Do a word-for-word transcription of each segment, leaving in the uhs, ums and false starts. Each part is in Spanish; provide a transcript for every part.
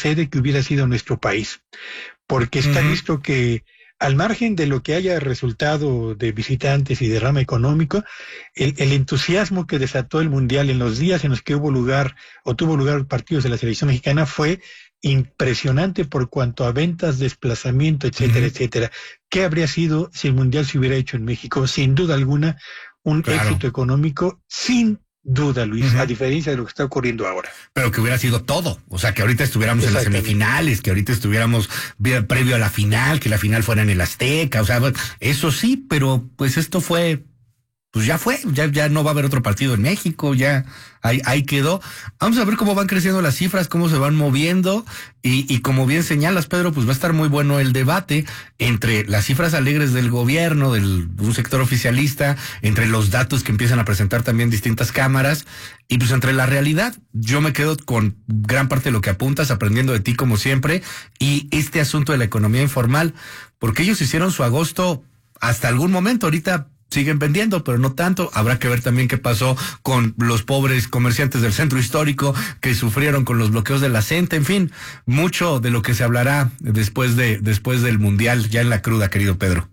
sede que hubiera sido nuestro país, porque está uh-huh. visto que al margen de lo que haya resultado de visitantes y derrama económico, el, el entusiasmo que desató el Mundial en los días en los que hubo lugar o tuvo lugar partidos de la selección mexicana fue impresionante por cuanto a ventas, desplazamiento, etcétera, uh-huh. etcétera. ¿Qué habría sido si el Mundial se hubiera hecho en México? Sin duda alguna, un claro. éxito económico, sin duda, Luis, uh-huh. a diferencia de lo que está ocurriendo ahora. Pero que hubiera sido todo, o sea, que ahorita estuviéramos en las semifinales, que ahorita estuviéramos previo a la final, que la final fuera en el Azteca, o sea, eso sí, pero pues esto fue, pues ya fue, ya, ya no va a haber otro partido en México, ya ahí, ahí quedó. Vamos a ver cómo van creciendo las cifras, cómo se van moviendo, y, y como bien señalas, Pedro, pues va a estar muy bueno el debate entre las cifras alegres del gobierno, del un sector oficialista, entre los datos que empiezan a presentar también distintas cámaras, y pues entre la realidad. Yo me quedo con gran parte de lo que apuntas, aprendiendo de ti como siempre, y este asunto de la economía informal, porque ellos hicieron su agosto hasta algún momento, ahorita siguen vendiendo, pero no tanto. Habrá que ver también qué pasó con los pobres comerciantes del centro histórico que sufrieron con los bloqueos de la CENTE. En fin, mucho de lo que se hablará después de después del Mundial, ya en la cruda, querido Pedro.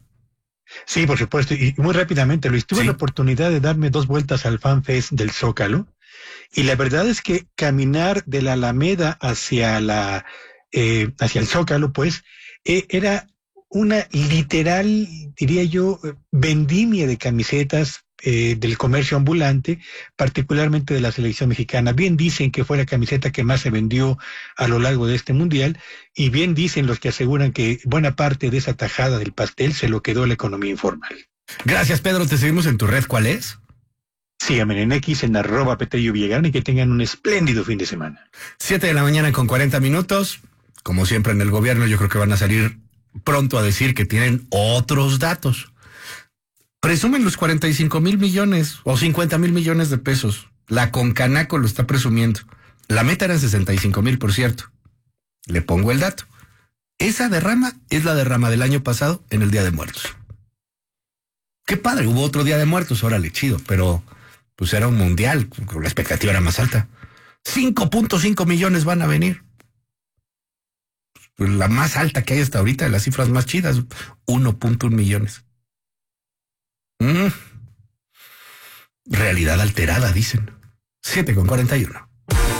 Sí, por supuesto. Y muy rápidamente, Luis, tuve sí. la oportunidad de darme dos vueltas al Fan Fest del Zócalo, y la verdad es que caminar de la Alameda hacia la eh, hacia el Zócalo, pues, eh, era una literal, diría yo, vendimia de camisetas eh, del comercio ambulante, particularmente de la selección mexicana. Bien dicen que fue la camiseta que más se vendió a lo largo de este mundial, y bien dicen los que aseguran que buena parte de esa tajada del pastel se lo quedó la economía informal. Gracias, Pedro. Te seguimos en tu red. ¿Cuál es? Síganme en X, en arroba Petello Villagrán, y que tengan un espléndido fin de semana. Siete de la mañana con cuarenta minutos. Como siempre en el gobierno, yo creo que van a salir pronto a decir que tienen otros datos. Presumen los cuarenta y cinco mil millones o cincuenta mil millones de pesos. La Concanaco lo está presumiendo. La meta era sesenta y cinco mil, por cierto. Le pongo el dato. Esa derrama es la derrama del año pasado en el Día de Muertos. Qué padre, hubo otro Día de Muertos, órale, chido, pero pues era un mundial, la expectativa era más alta. cinco punto cinco millones van a venir. La más alta que hay hasta ahorita, de las cifras más chidas, uno punto uno millones. Mm. Realidad alterada, dicen. siete con cuarenta y uno.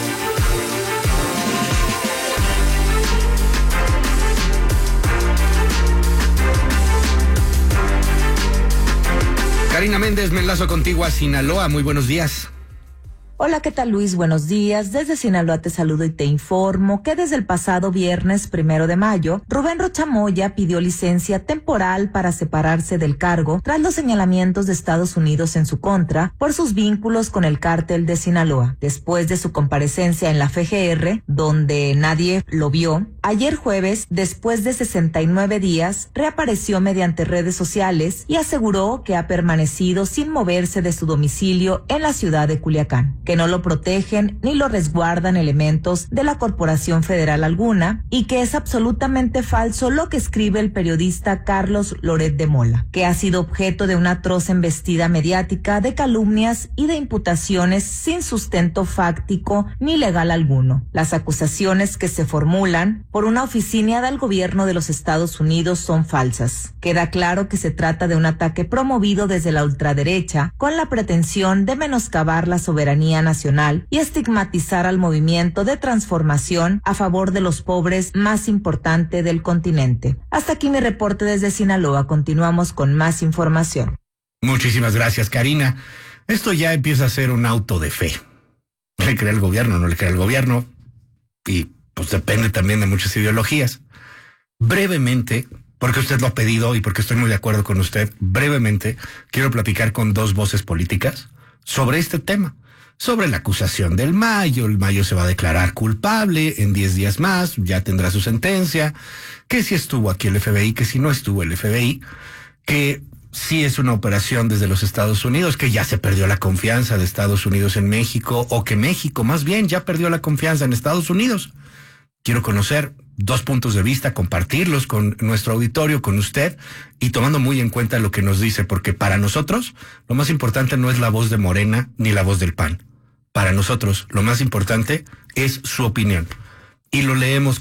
Karina Méndez, me enlazo contigo a Sinaloa. Muy buenos días. Hola, ¿qué tal, Luis? Buenos días. Desde Sinaloa te saludo y te informo que desde el pasado viernes primero de mayo, Rubén Rocha Moya pidió licencia temporal para separarse del cargo tras los señalamientos de Estados Unidos en su contra por sus vínculos con el cártel de Sinaloa. Después de su comparecencia en la F G R, donde nadie lo vio, ayer jueves, después de sesenta y nueve días, reapareció mediante redes sociales y aseguró que ha permanecido sin moverse de su domicilio en la ciudad de Culiacán, que no lo protegen ni lo resguardan elementos de la Corporación Federal alguna, y que es absolutamente falso lo que escribe el periodista Carlos Loret de Mola, que ha sido objeto de una atroz embestida mediática de calumnias y de imputaciones sin sustento fáctico ni legal alguno. Las acusaciones que se formulan por una oficina del gobierno de los Estados Unidos son falsas. Queda claro que se trata de un ataque promovido desde la ultraderecha con la pretensión de menoscabar la soberanía nacional y estigmatizar al movimiento de transformación a favor de los pobres más importante del continente. Hasta aquí mi reporte desde Sinaloa. Continuamos con más información. Muchísimas gracias, Karina. Esto ya empieza a ser un auto de fe. ¿Le cree el gobierno? ¿No le cree el gobierno? Y pues depende también de muchas ideologías. Brevemente, porque usted lo ha pedido y porque estoy muy de acuerdo con usted, brevemente quiero platicar con dos voces políticas sobre este tema. Sobre la acusación del Mayo. El Mayo se va a declarar culpable en diez días más, ya tendrá su sentencia, que si estuvo aquí el F B I, que si no estuvo el F B I, que si es una operación desde los Estados Unidos, que ya se perdió la confianza de Estados Unidos en México, o que México más bien ya perdió la confianza en Estados Unidos. Quiero conocer dos puntos de vista, compartirlos con nuestro auditorio, con usted, y tomando muy en cuenta lo que nos dice, porque para nosotros lo más importante no es la voz de Morena ni la voz del P A N. Para nosotros lo más importante es su opinión. Y lo leemos